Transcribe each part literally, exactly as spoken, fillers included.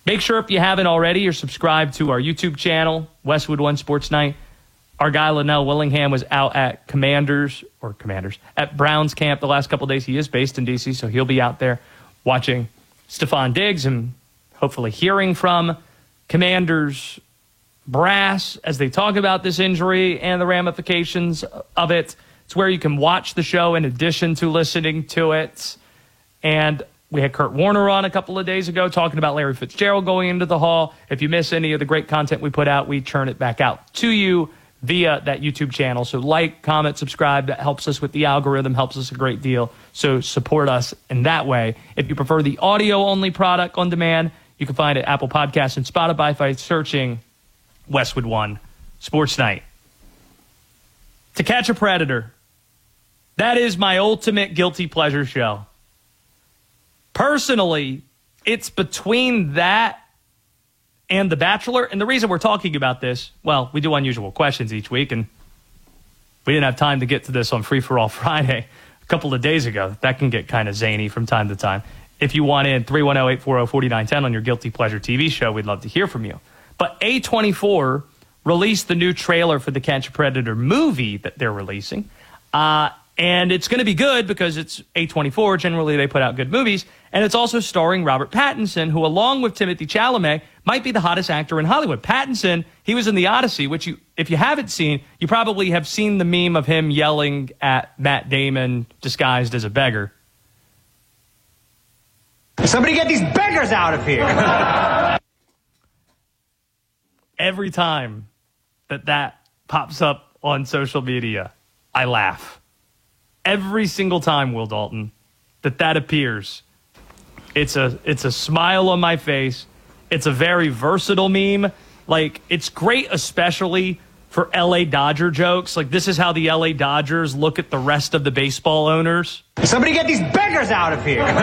Make sure if you haven't already, you're subscribed to our YouTube channel, Westwood One Sports Night. Our guy, Linnell Willingham, was out at Commanders, or Commanders, at Browns camp the last couple of days. He is based in D C, so he'll be out there watching Stephon Diggs and hopefully hearing from Commanders brass as they talk about this injury and the ramifications of it. It's where you can watch the show in addition to listening to it. And we had Kurt Warner on a couple of days ago talking about Larry Fitzgerald going into the Hall. If you miss any of the great content we put out, we churn it back out to you via that YouTube channel. So like, comment, subscribe. That helps us with the algorithm, helps us a great deal. So support us in that way. If you prefer the audio-only product on demand, you can find it at Apple Podcasts and Spotify by searching Westwood One Sports Night. To Catch a Predator. That is my ultimate guilty pleasure show. Personally, it's between that and The Bachelor. And the reason we're talking about this, well, we do unusual questions each week, and we didn't have time to get to this on Free For All Friday a couple of days ago. That can get kind of zany from time to time. If you want in, three one zero, eight four zero, four nine one zero on your Guilty Pleasure T V show, we'd love to hear from you. But A twenty-four released the new trailer for the Catch a Predator movie that they're releasing. Uh, and it's going to be good because it's A twenty-four. Generally, they put out good movies. And it's also starring Robert Pattinson, who, along with Timothée Chalamet, might be the hottest actor in Hollywood. Pattinson, he was in The Odyssey, which you, if you haven't seen, you probably have seen the meme of him yelling at Matt Damon disguised as a beggar. Somebody get these beggars out of here. Every time that that pops up on social media, I laugh. Every single time, Will Dalton, that that appears, it's a it's a smile on my face. It's a very versatile meme. Like, it's great, especially for L A Dodger jokes. Like, this is how the L A Dodgers look at the rest of the baseball owners. Somebody get these beggars out of here.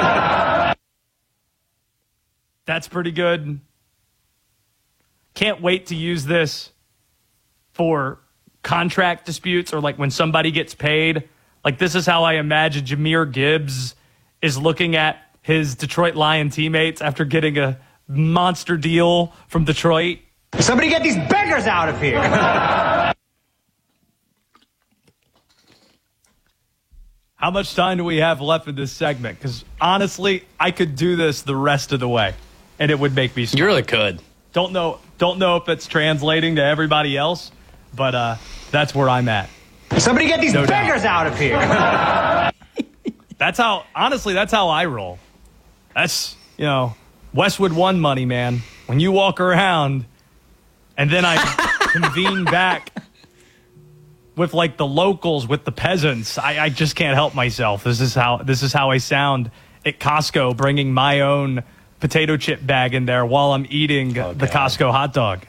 That's pretty good. Can't wait to use this for contract disputes or like when somebody gets paid. Like, this is how I imagine Jahmyr Gibbs is looking at his Detroit Lion teammates after getting a monster deal from Detroit. Somebody get these beggars out of here. How much time do we have left in this segment? Because honestly, I could do this the rest of the way, and it would make me smile. You really could. Don't know, don't know if it's translating to everybody else, but uh, that's where I'm at. Somebody get these no beggars doubt. out of here. That's how, honestly, that's how I roll. That's, you know, Westwood One money, man. When you walk around and then I convene back with like the locals, with the peasants, I, I just can't help myself. This is how this is how I sound at Costco, bringing my own potato chip bag in there while I'm eating okay. the Costco hot dog.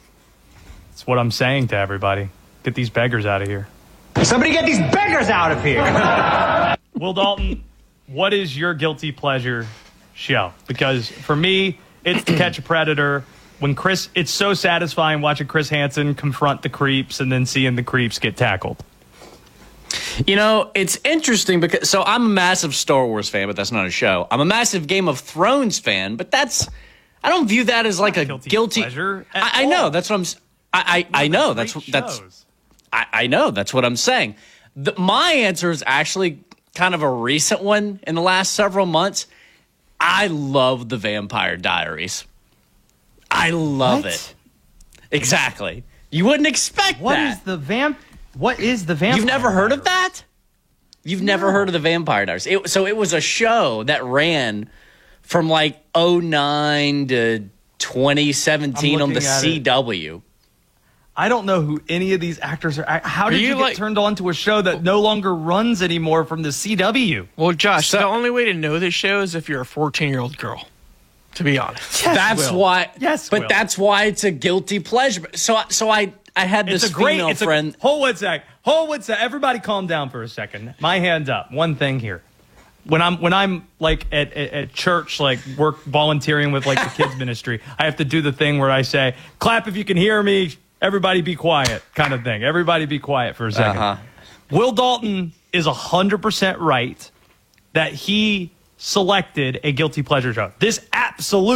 That's what I'm saying to everybody. Get these beggars out of here. Somebody get these beggars out of here. Will Dalton, what is your guilty pleasure show? Because for me, it's To Catch a Predator. When Chris, it's so satisfying watching Chris Hansen confront the creeps and then seeing the creeps get tackled. You know, it's interesting because, so I'm a massive Star Wars fan, but that's not a show. I'm a massive Game of Thrones fan, but that's, I don't view that as like a guilty, guilty pleasure. I, I know, that's what I'm, I, I, I know, that's, that's, I, I know, that's what I'm saying. The, my answer is actually kind of a recent one in the last several months. I love the Vampire Diaries. I love what? it. Exactly. You wouldn't expect what that. What is the vamp? What is the Vampire You've never heard Diaries? of that? You've no. never heard of the Vampire Diaries. It, so it was a show that ran from like oh nine to twenty seventeen on the C W. It. I don't know who any of these actors are. How did are you, you get like, turned on to a show that no longer runs anymore from the C W? Well, Josh, so, the only way to know this show is if you're a fourteen-year-old girl, to be honest. Yes, that's Will. why. Yes, but Will. that's why it's a guilty pleasure. So, so I, I had this it's a great, female it's friend. A, hold one sec. Hold one sec. Everybody, calm down for a second. My hand up. One thing here. When I'm when I'm like at, at, at church, like work volunteering with like the kids ministry, I have to do the thing where I say, "Clap if you can hear me." Everybody be quiet, kind of thing. Everybody be quiet for a second. Uh-huh. Will Dalton is one hundred percent right that he selected a guilty pleasure show. This absolute